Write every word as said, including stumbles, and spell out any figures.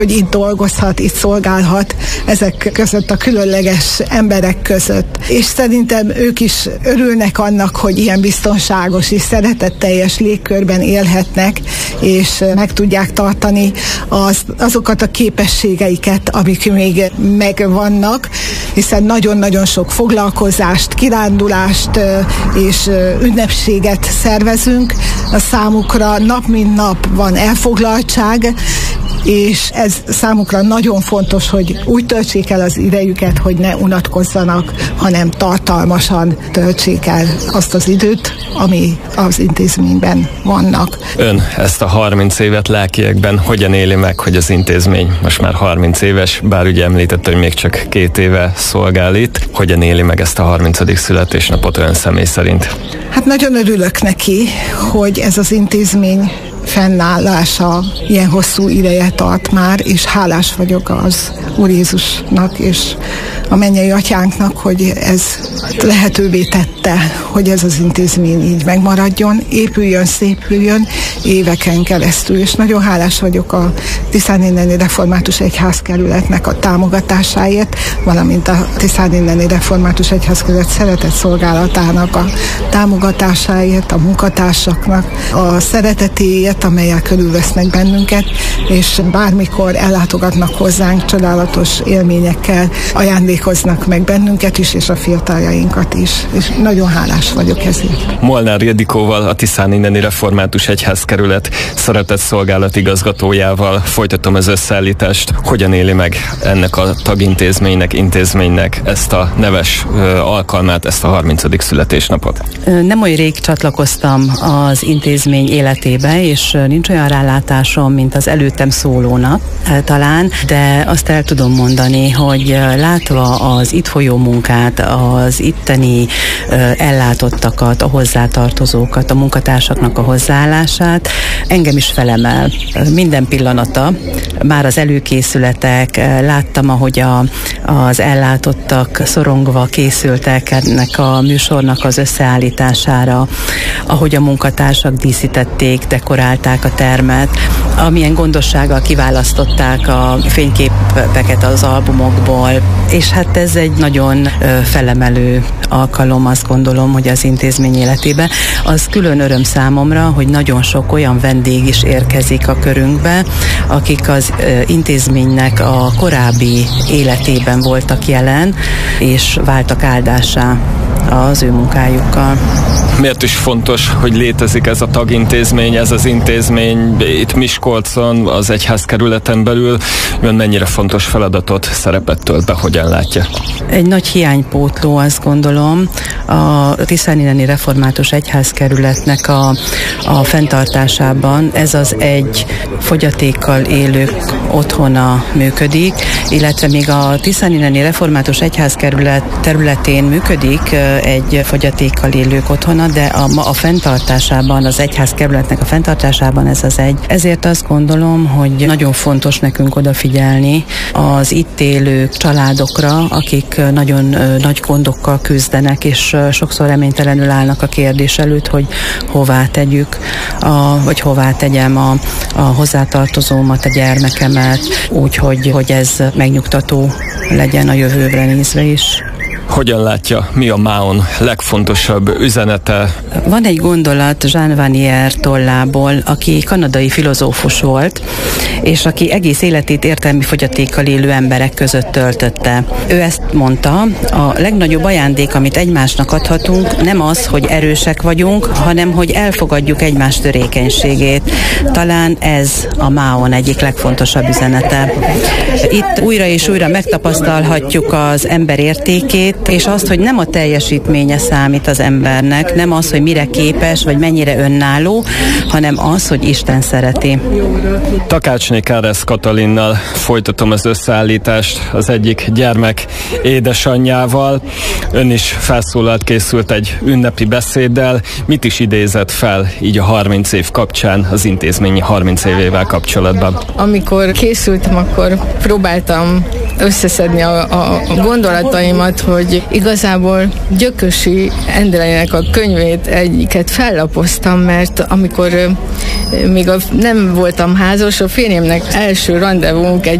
hogy itt dolgozhat, itt szolgálhat ezek között a különleges emberek között. És szerintem ők is örülnek annak, hogy ilyen biztonságos és szeretetteljes légkörben élhetnek, és meg tudják tartani az, azokat a képességeiket, amik még megvannak, hiszen nagyon-nagyon sok foglalkozást, kirándulást és ünnepséget szervezünk. A számukra nap mint nap van elfoglaltság, és ez számukra nagyon fontos, hogy úgy töltsék el az idejüket, hogy ne unatkozzanak, hanem tartalmasan töltsék el azt az időt, ami az intézményben vannak. Ön ezt a harminc évet lelkiekben hogyan éli meg, hogy az intézmény most már harminc éves, bár ugye említette, hogy még csak két éve szolgál itt, hogyan éli meg ezt a harmincadik születésnapot ön személy szerint? Hát nagyon örülök neki, hogy ez az intézmény fennállása ilyen hosszú ideje tart már, és hálás vagyok az Úr Jézusnak és a mennyei atyánknak, hogy ez lehetővé tette, hogy ez az intézmény így megmaradjon, épüljön, szépüljön éveken keresztül, és nagyon hálás vagyok a Tiszáninneni Református Egyházkerületnek a támogatásáért, valamint a Tiszáninneni Református Egyházkerület szeretett szolgálatának a támogatásáért, a munkatársaknak a szeretetéért, amelyek körülvesznek bennünket, és bármikor ellátogatnak hozzánk, csodálatos élményekkel ajándékoznak meg bennünket is, és a fiataljainkat is. És nagyon hálás vagyok ezért. Molnár Ildikóval, a Tiszáninneni Református Egyházkerület szeretett szolgálat igazgatójával folytatom az összeállítást. Hogyan éli meg ennek a tagintézménynek, intézménynek ezt a neves ö, alkalmát, ezt a harmincadik születésnapot? Nem olyan rég csatlakoztam az intézmény életébe, és nincs olyan rálátásom, mint az előttem szólónak talán, de azt el tudom mondani, hogy látva az itt folyó munkát, az itteni ellátottakat, a hozzátartozókat, a munkatársaknak a hozzáállását, engem is felemel. Minden pillanata, már az előkészületek, láttam, ahogy a, az ellátottak szorongva készültek ennek a műsornak az összeállítására, ahogy a munkatársak díszítették, dekorálták a termet, amilyen gondossággal kiválasztották a fényképeket az albumokból, és hát ez egy nagyon felemelő alkalom, azt gondolom, hogy az intézmény életében. Az külön öröm számomra, hogy nagyon sok olyan vendég is érkezik a körünkbe, akik az intézménynek a korábbi életében voltak jelen, és váltak áldássá az ő munkájukkal. Miért is fontos, hogy létezik ez a tagintézmény, ez az intézmény itt Miskolcon, az egyházkerületen belül? Ön mennyire fontos feladatot, szerepet tölt be, hogyan látja? Egy nagy hiánypótló, azt gondolom. A Tiszáninneni Református Egyházkerületnek a, a fenntartásában ez az egy fogyatékkal élők otthona működik, illetve még a Tiszáninneni Református Egyházkerület területén működik egy fogyatékkal élők otthona, de a, a fenntartásában, az egyházkerületnek a fenntartásában ez az egy. Ezért azt gondolom, hogy nagyon fontos nekünk odafigyelni az itt élő családokra, akik nagyon nagy gondokkal küzdenek, és sokszor reménytelenül állnak a kérdés előtt, hogy hová tegyük, a, vagy hová tegyem a, a hozzátartozómat, a gyermekemet, úgyhogy hogy ez megnyugtató legyen a jövőbre nézve is. Hogyan látja, mi a máon legfontosabb üzenete? Van egy gondolat Jean Vanier tollából, aki kanadai filozófus volt, és aki egész életét értelmi fogyatékkal élő emberek között töltötte. Ő ezt mondta, a legnagyobb ajándék, amit egymásnak adhatunk, nem az, hogy erősek vagyunk, hanem hogy elfogadjuk egymás törékenységét. Talán ez a máon egyik legfontosabb üzenete. Itt újra és újra megtapasztalhatjuk az ember értékét, és azt, hogy nem a teljesítménye számít az embernek, nem az, hogy mire képes, vagy mennyire önálló, hanem az, hogy Isten szereti. Takácsné Káresz Katalinnal folytatom az összeállítást, az egyik gyermek édesanyjával. Ön is felszólalt, készült egy ünnepi beszéddel. Mit is idézett fel így a harminc év kapcsán, az intézményi harminc évével kapcsolatban? Amikor készültem, akkor próbáltam összeszedni a, a gondolataimat, hogy igazából Gyökösi Endrének a könyvét egyiket fellapoztam, mert amikor még a, nem voltam házas, a férjemnek első randevunk egy